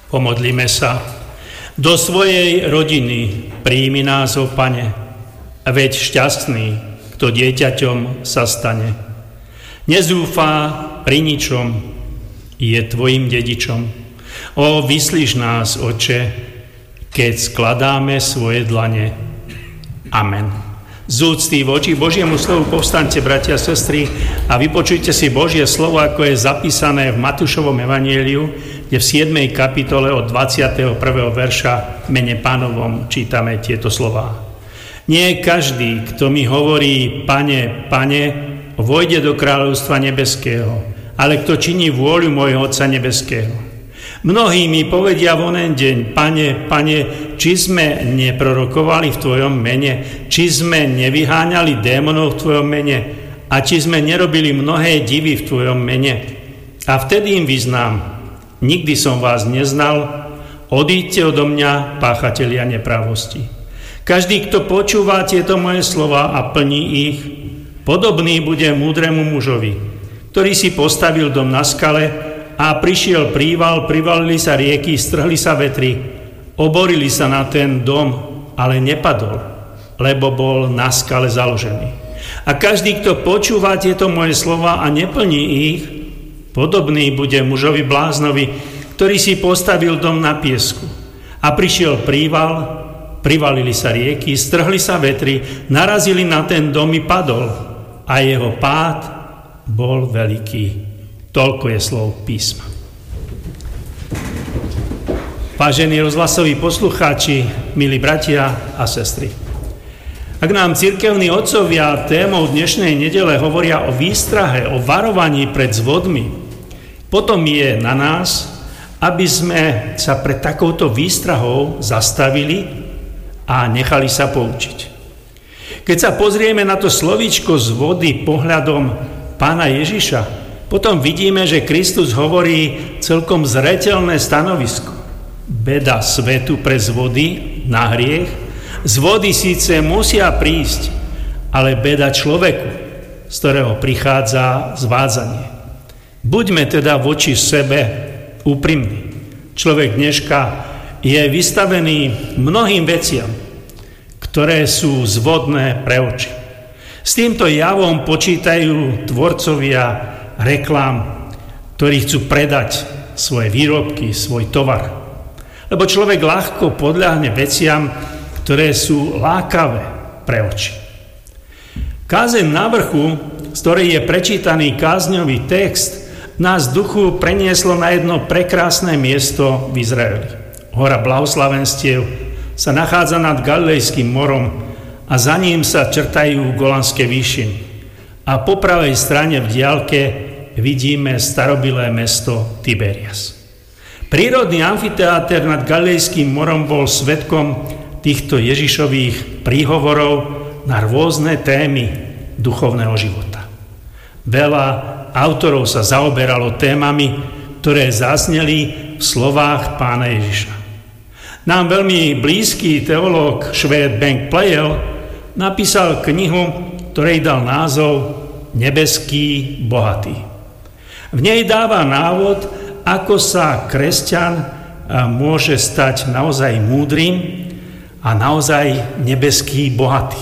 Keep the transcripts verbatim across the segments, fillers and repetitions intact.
Pomodlíme sa. Do svojej rodiny príjmi nás, ó Pane, veď šťastný, kto dieťaťom sa stane. Nezúfá pri ničom, je tvojim dedičom. Ó, vyslíš nás, Oče, keď skladáme svoje dlane. Amen. Z úcty voči Božiemu slovu povstaňte, bratia a sestry, a vypočujte si Božie slovo, ako je zapísané v Matúšovom evanjeliu, kde v siedmej kapitole od dvadsiateho prvého verša v mene Pánovom čítame tieto slová. Nie každý, kto mi hovorí, Pane, Pane, vojde do kráľovstva nebeského, ale kto činí vôľu môjho Otca nebeského. Mnohí mi povedia v onen deň, Pane, Pane, či sme neprorokovali v Tvojom mene, či sme nevyháňali démonov v Tvojom mene a či sme nerobili mnohé divy v Tvojom mene. A vtedy im vyznám, nikdy som vás neznal, odíďte odo mňa, páchatelia neprávosti. Každý, kto počúva tieto moje slova a plní ich, podobný bude múdremu mužovi, ktorý si postavil dom na skale a prišiel príval, privalili sa rieky, strhli sa vetry, oborili sa na ten dom, ale nepadol, lebo bol na skale založený. A každý, kto počúva tieto moje slova a neplní ich, podobný bude mužovi bláznovi, ktorý si postavil dom na piesku. A prišiel príval, privalili sa rieky, strhli sa vetry, narazili na ten dom i padol. A jeho pád bol veľký. Toľko je slov písma. Vážení rozhlasoví poslucháči, milí bratia a sestry. Ak nám cirkevní otcovia témou dnešnej nedele hovoria o výstrahe, o varovaní pred zvodmi, potom je na nás, aby sme sa pred takouto výstrahou zastavili a nechali sa poučiť. Keď sa pozrieme na to slovíčko z vody pohľadom Pána Ježiša, potom vidíme, že Kristus hovorí celkom zreteľné stanovisko. Beda svetu pre zvody na hriech. Zvody síce musia prísť, ale beda človeku, z ktorého prichádza zvádzanie. Buďme teda voči sebe úprimní. Človek dneška je vystavený mnohým veciam, ktoré sú zvodné pre oči. S týmto javom počítajú tvorcovia reklám, ktorí chcú predať svoje výrobky, svoj tovar. Lebo človek ľahko podľahne veciam, ktoré sú lákavé pre oči. Kázeň na vrchu, z ktorej je prečítaný kázňový text, nás v duchu prenieslo na jedno prekrásne miesto v Izraeli. Hora blahoslavenstiev sa nachádza nad Galilejským morom a za ním sa črtajú Golanské výšiny. A po pravej strane v diaľke vidíme starobilé mesto Tiberias. Prírodný amfiteáter nad Galilejským morom bol svedkom týchto Ježišových príhovorov na rôzne témy duchovného života. Veľa autorov sa zaoberalo témami, ktoré zazneli v slovách Pána Ježiša. Nám veľmi blízky teológ Švéd Bengt Plejel napísal knihu, ktorej dal názov Nebeský bohatý. V nej dáva návod, ako sa kresťan môže stať naozaj múdrym a naozaj nebeský bohatý.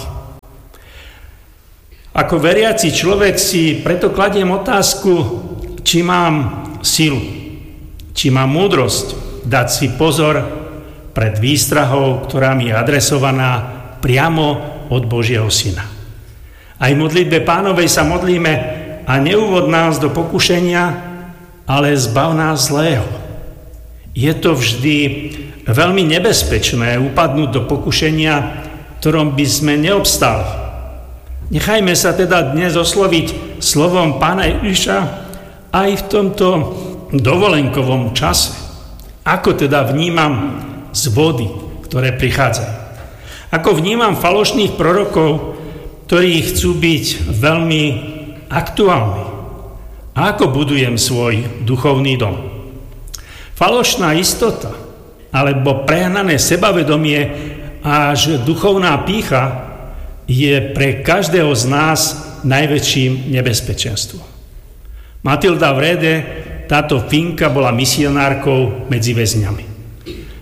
Ako veriaci človek si preto kladiem otázku, či mám silu, či mám múdrosť dať si pozor pred výstrahou, ktorá mi je adresovaná priamo od Božieho Syna. Aj v modlitbe Pánovej sa modlíme: a neuvod nás do pokušenia, ale zbav nás zlého. Je to vždy veľmi nebezpečné upadnúť do pokušenia, ktorom by sme neobstáli. Nechajme sa teda dnes osloviť slovom Pána Ježiša aj v tomto dovolenkovom čase. Ako teda vnímam zvody, ktoré prichádzajú? Ako vnímam falošných prorokov, ktorí chcú byť veľmi aktuálny? A ako budujem svoj duchovný dom? Falošná istota alebo prehnané sebavedomie až duchovná pýcha je pre každého z nás najväčším nebezpečenstvom. Matilda Wrede, táto Finka, bola misionárkou medzi väzňami.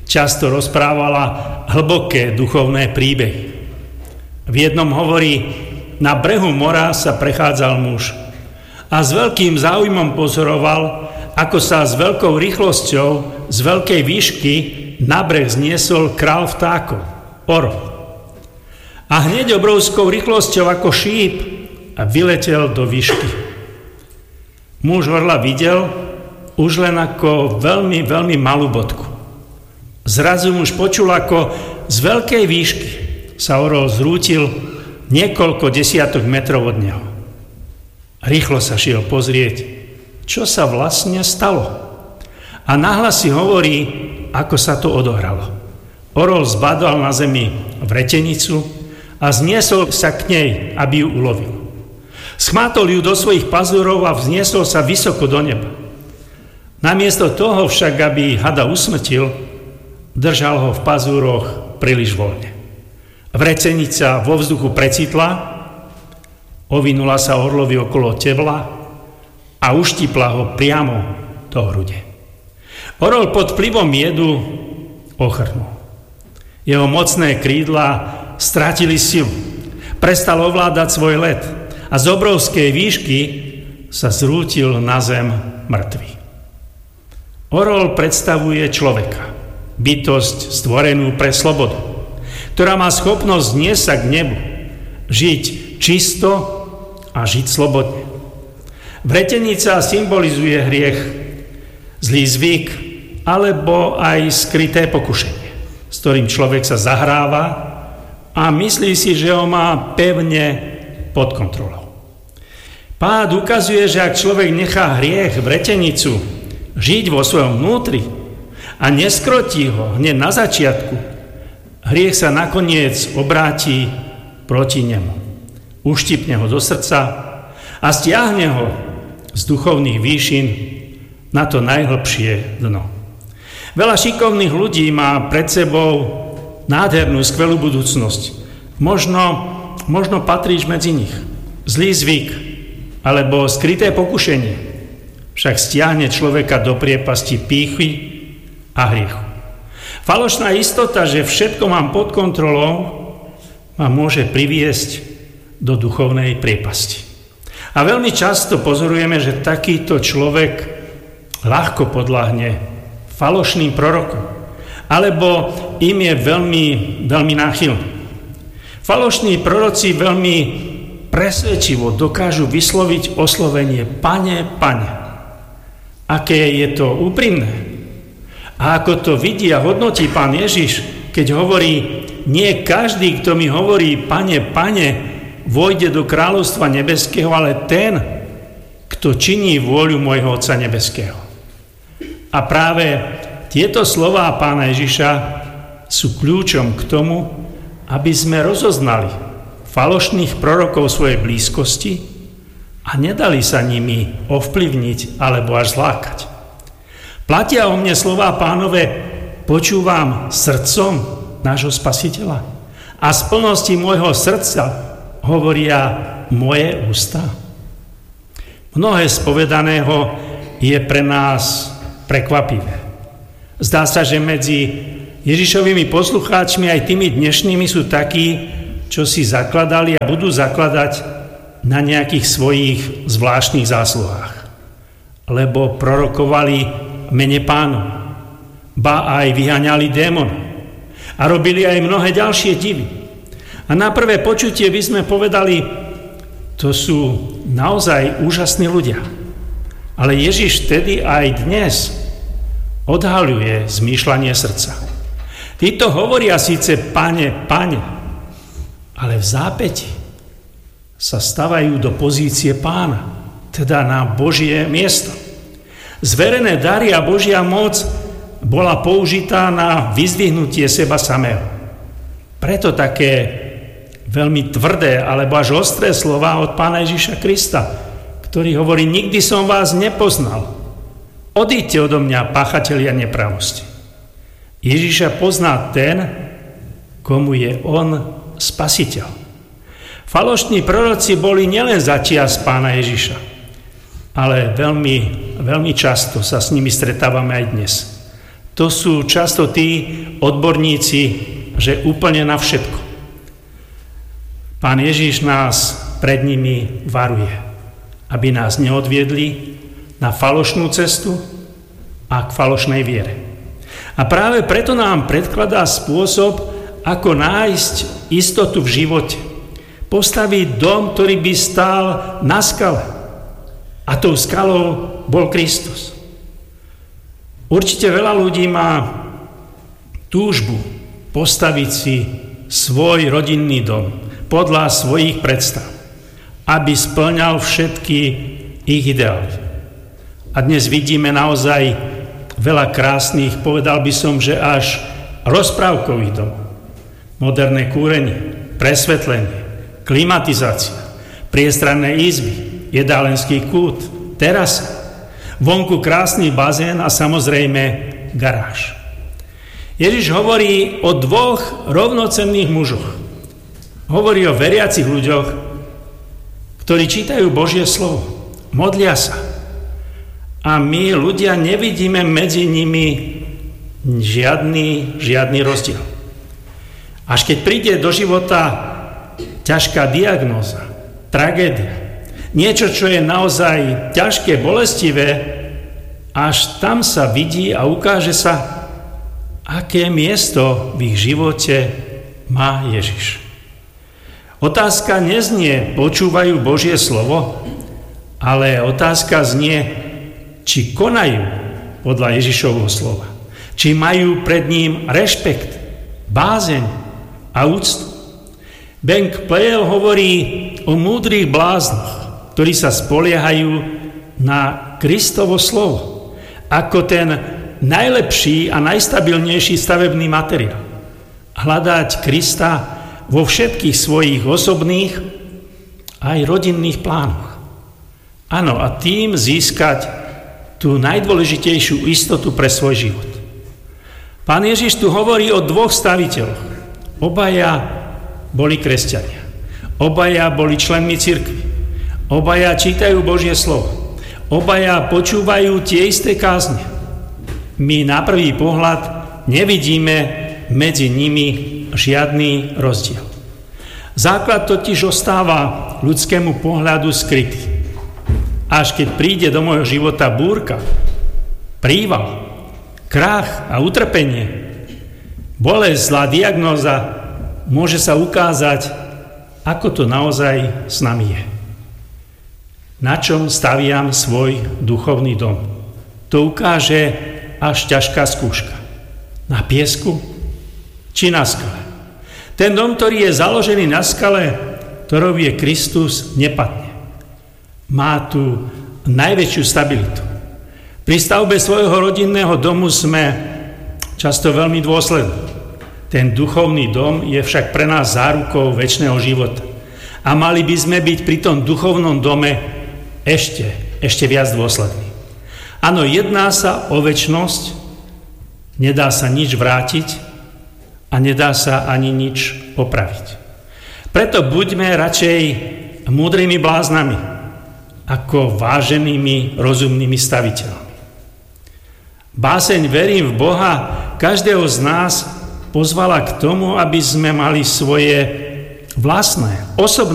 Často rozprávala hlboké duchovné príbehy. V jednom hovorí, na brehu mora sa prechádzal muž a s veľkým záujmom pozoroval, ako sa s veľkou rýchlosťou z veľkej výšky na breh zniesol král vtákov, orol. A hneď obrovskou rýchlosťou ako šíp vyletel do výšky. Muž orla videl už len ako veľmi, veľmi malú bodku. Zrazu muž počul, ako z veľkej výšky sa orol zrútil niekoľko desiatok metrov od neho. Rýchlo sa šiel pozrieť, čo sa vlastne stalo. A nahlas si hovorí, ako sa to odohralo. Orol zbadal na zemi vretenicu a zniesol sa k nej, aby ju ulovil. Schmátol ju do svojich pazúrov a vzniesol sa vysoko do neba. Namiesto toho však, aby hada usmrtil, držal ho v pazúroch príliš voľne. Vretenica vo vzduchu precitla, ovinula sa orlovi okolo tebla a uštipla ho priamo do hrude. Orol pod vplyvom jedu ochrnul. Jeho mocné krídla stratili silu, prestal ovládať svoj let a z obrovskej výšky sa zrútil na zem mŕtvy. Orol predstavuje človeka, bytosť stvorenú pre slobodu, ktorá má schopnosť zniesť sa k nebu, žiť čisto a žiť slobodne. Vretenica symbolizuje hriech, zlý zvyk alebo aj skryté pokušenie, s ktorým človek sa zahráva a myslí si, že ho má pevne pod kontrolou. Pád ukazuje, že ak človek nechá hriech, vretenicu, žiť vo svojom vnútri a neskrotí ho hneď na začiatku, hriech sa nakoniec obráti proti nemu. Uštipne ho do srdca a stiahne ho z duchovných výšin na to najhlbšie dno. Veľa šikovných ľudí má pred sebou nádhernú, skvelú budúcnosť. Možno, možno patríš medzi nich. Zlý zvyk alebo skryté pokušenie však stiahne človeka do priepasti pýchy a hriechu. Falošná istota, že všetko mám pod kontrolou, ma môže priviesť do duchovnej priepasti. A veľmi často pozorujeme, že takýto človek ľahko podľahne falošným prorokom, alebo im je veľmi, veľmi náchylný. Falošní proroci veľmi presvedčivo dokážu vysloviť oslovenie Pane, Pane. Aké je to úprimné. A ako to vidí a hodnotí Pán Ježiš, keď hovorí, nie každý, kto mi hovorí Pane, Pane, vojde do kráľovstva nebeského, ale ten, kto činí vôľu môjho Otca nebeského. A práve tieto slová Pána Ježiša sú kľúčom k tomu, aby sme rozoznali falošných prorokov svojej blízkosti a nedali sa nimi ovplyvniť alebo až zlákať. Platia o mne slová Pánove, počúvam srdcom nášho Spasiteľa a z plnosti môjho srdca hovoria moje ústa. Mnohé z povedaného je pre nás prekvapivé. Zdá sa, že medzi Ježišovými poslucháčmi aj tými dnešnými sú takí, čo si zakladali a budú zakladať na nejakých svojich zvláštnych zásluhách. Lebo prorokovali mene Pánu, ba aj vyháňali démon a robili aj mnohé ďalšie divy. A na prvé počutie by sme povedali, to sú naozaj úžasní ľudia. Ale Ježiš vtedy aj dnes odhaľuje zmýšľanie srdca. Títo hovoria síce Pane, Pane, ale v zápäti sa stavajú do pozície Pána, teda na Božie miesto. Zverené dary a Božia moc bola použitá na vyzdvihnutie seba samého. Preto také veľmi tvrdé alebo až ostré slová od Pána Ježiša Krista, ktorý hovorí, nikdy som vás nepoznal. Odíďte odo mňa, páchatelia nepravosti. Ježiša pozná ten, komu je on Spasiteľ. Falošní proroci boli nielen začias Pána Ježiša, ale veľmi, veľmi často sa s nimi stretávame aj dnes. To sú často tí odborníci, že úplne na všetko. Pán Ježiš nás pred nimi varuje, aby nás neodviedli na falošnú cestu a k falošnej viere. A práve preto nám predkladá spôsob, ako nájsť istotu v živote. Postaviť dom, ktorý by stál na skale. A tou skalou bol Kristus. Určite veľa ľudí má túžbu postaviť si svoj rodinný dom podľa svojich predstav, aby spĺňal všetky ich ideály. A dnes vidíme naozaj veľa krásnych, povedal by som, že až rozprávkových domov. Moderné kúrenie, presvetlenie, klimatizácia, priestranné izby, jedálenský kút, terasa, vonku krásny bazén a samozrejme garáž. Ježiš hovorí o dvoch rovnocenných mužoch. Hovorí o veriacich ľuďoch, ktorí čítajú Božie slovo, modlia sa. A my, ľudia, nevidíme medzi nimi žiadny, žiadny rozdiel. Až keď príde do života ťažká diagnóza, tragédia, niečo, čo je naozaj ťažké, bolestivé, až tam sa vidí a ukáže sa, aké miesto v ich živote má Ježiš. Otázka neznie, počúvajú Božie slovo, ale otázka znie, či konajú podľa Ježišovho slova. Či majú pred ním rešpekt, bázeň a úctu. Bengt Plejel hovorí o múdrych bláznoch, ktorí sa spoliehajú na Kristovo slovo, ako ten najlepší a najstabilnejší stavebný materiál. Hľadať Krista vo všetkých svojich osobných aj rodinných plánoch. Áno, a tým získať tú najdôležitejšiu istotu pre svoj život. Pán Ježiš tu hovorí o dvoch staviteľoch. Obaja boli kresťania. Obaja boli členmi cirkvi. Obaja čítajú Božie slovo. Obaja počúvajú tie isté kázne. My na prvý pohľad nevidíme medzi nimi žiadny rozdiel. Základ totiž ostáva ľudskému pohľadu skrytý. Až keď príde do môjho života búrka, príval, krach a utrpenie, bolesť, zlá diagnóza, môže sa ukázať, ako to naozaj s nami je. Na čom staviam svoj duchovný dom? To ukáže až ťažká skúška. Na piesku či na skale? Ten dom, ktorý je založený na skale, ktorou je Kristus, nepadne. Má tu najväčšiu stabilitu. Pri stavbe svojho rodinného domu sme často veľmi dôslední. Ten duchovný dom je však pre nás zárukou večného života. A mali by sme byť pri tom duchovnom dome ešte, ešte viac dôslední. Áno, jedná sa o večnosť, nedá sa nič vrátiť a nedá sa ani nič opraviť. Preto buďme radšej múdrymi bláznami, ako váženými, rozumnými staviteľmi. Báseň verím v Boha každého z nás pozvala k tomu, aby sme mali svoje vlastné, osobné